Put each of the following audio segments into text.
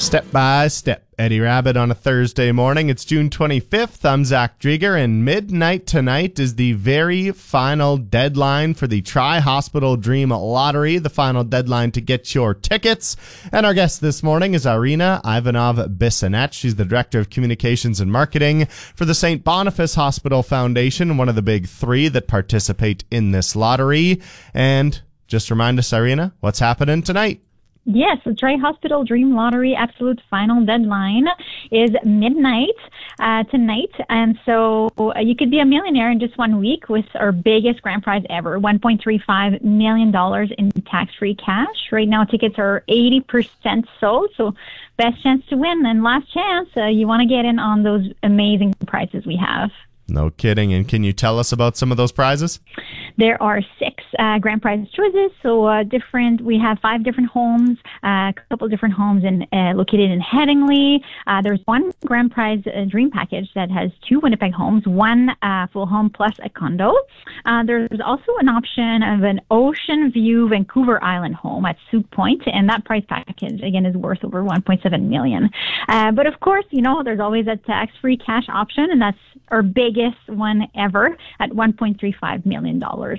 Step by step, Eddie Rabbit on a Thursday morning. It's June 25th. I'm Zach Drieger, and midnight tonight is the very final deadline for the Tri-Hospital Dream Lottery, the final deadline to get your tickets. And our guest this morning is Irina Ivanov-Bissonnette. She's the Director of Communications and Marketing for the St. Boniface Hospital Foundation, one of the big three that participate in this lottery. And just remind us, Irina, what's happening tonight? Yes, the Tri-Hospital Dream Lottery absolute final deadline is midnight tonight. And so you could be a millionaire in just 1 week with our biggest grand prize ever, $1.35 million in tax-free cash. Right now, tickets are 80% sold, so best chance to win. And last chance, you want to get in on those amazing prizes we have. No kidding. And can you tell us about some of those prizes? There are 6 grand prize choices. So we have 5 different homes, a couple different homes located in Headingley. There's one grand prize dream package that has 2 Winnipeg homes, 1 full home plus a condo. There's also an option of an ocean view Vancouver Island home at Soup Point, and that prize package again is worth over $1.7 million. But of course, there's always a tax-free cash option, and that's our biggest one ever at $1.35 million.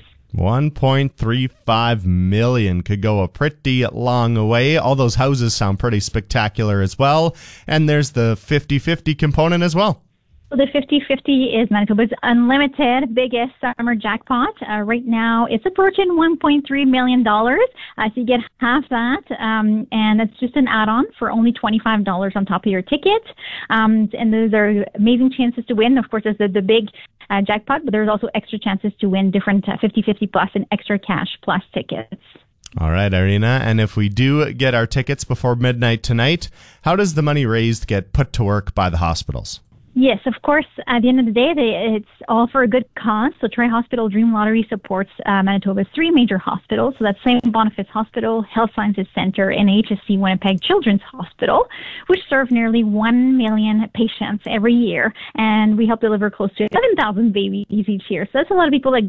$1.35 million could go a pretty long way. All those houses sound pretty spectacular as well. And there's the 50-50 component as well. So the 50-50 is Manitoba's unlimited biggest summer jackpot. Right now, it's approaching $1.3 million. So you get half that, and it's just an add-on for only $25 on top of your ticket. And those are amazing chances to win. Of course, there's the big jackpot, but there's also extra chances to win different 50-50 plus and extra cash plus tickets. All right, Irina. And if we do get our tickets before midnight tonight, how does the money raised get put to work by the hospitals? Yes, of course. At the end of the day, it's all for a good cause. So Tri-Hospital Dream Lottery supports Manitoba's 3 major hospitals. So that's St. Boniface Hospital, Health Sciences Centre, and HSC Winnipeg Children's Hospital, which serve nearly 1 million patients every year. And we help deliver close to 7,000 babies each year. So that's a lot of people that